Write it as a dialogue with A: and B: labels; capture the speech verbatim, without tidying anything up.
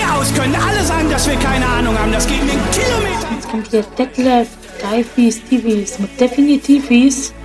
A: aus, können alle sagen, dass wir keine Ahnung haben. Das geht in den Kilometern.
B: Jetzt kommt hier Detlef, Deifies, Tivis mit Definitivis.